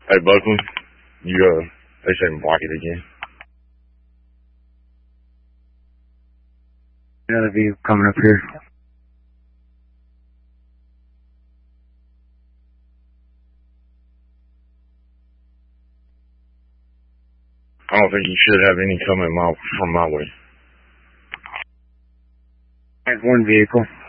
Hey, Buckland, they say block it again. Another vehicle coming up here. I don't think you should have any coming from my way. There's one vehicle.